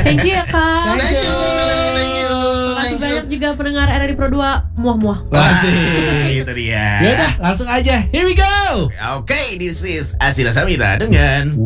Thank you ya Kak. Thank you. Terima kasih banyak juga pendengar RRI Pro 2 muah-muah. Asik, itu dia. Yaudah, langsung aja. Here we go. Oke, this is Asila Samira dengan